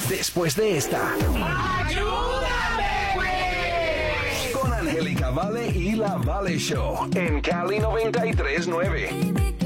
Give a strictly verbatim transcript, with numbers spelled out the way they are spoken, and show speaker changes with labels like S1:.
S1: después de esta. ¡Ayúdame! Con Angélica Vale y La Vale Show en Cali noventa y tres nueve.